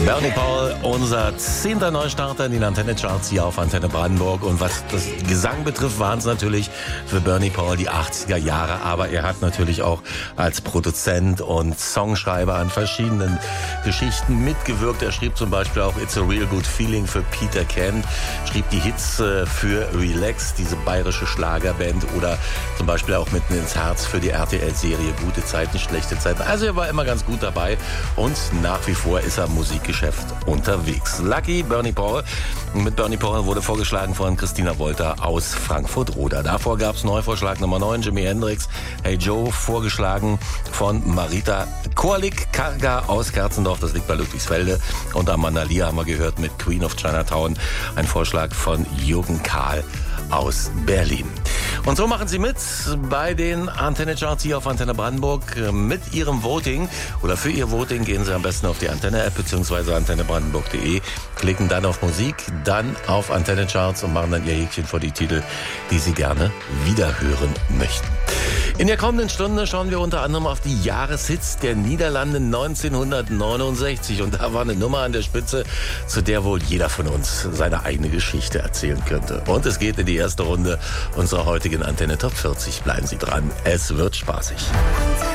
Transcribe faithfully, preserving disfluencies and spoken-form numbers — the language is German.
Bernie Paul, unser zehnter Neustarter in den Antenne-Charts hier auf Antenne Brandenburg. Und was das Gesang betrifft, waren es natürlich für Bernie Paul die achtziger Jahre. Aber er hat natürlich auch als Produzent und Songschreiber an verschiedenen Geschichten mitgewirkt. Er schrieb zum Beispiel auch It's a Real Good Feeling für Peter Kent, schrieb die Hits für Relax, diese bayerische Schlagerband, oder zum Beispiel auch Mitten ins Herz für die R T L-Serie Gute Zeiten, schlechte Zeiten. Also er war immer ganz gut dabei und nach wie vor ist er im Musikgeschäft unterwegs. Lucky, Bernie Paul. Mit Bernie Paul wurde vorgeschlagen von Christina Wolter aus Frankfurt-Oder. Davor gab es Neuvorschlag Nummer neun, Jimi Hendrix, Hey Joe, vorgeschlagen von Marita Korlik-Karga aus Kerzendorf, das liegt bei Ludwigsfelde. Und Amanda Lear haben wir gehört mit Queen of Chinatown, ein Vorschlag von Jürgen Kahl aus Berlin. Und so machen Sie mit bei den Antenne-Charts hier auf Antenne Brandenburg mit Ihrem Voting. Oder für Ihr Voting gehen Sie am besten auf die Antenne-App bzw. antenne brandenburg punkt de, klicken dann auf Musik, dann auf Antenne-Charts und machen dann Ihr Häkchen vor die Titel, die Sie gerne wiederhören möchten. In der kommenden Stunde schauen wir unter anderem auf die Jahreshits der Niederlande neunzehnhundertneunundsechzig. Und da war eine Nummer an der Spitze, zu der wohl jeder von uns seine eigene Geschichte erzählen könnte. Und es geht in die erste Runde unserer heutigen Antenne Top vierzig. Bleiben Sie dran, es wird spaßig.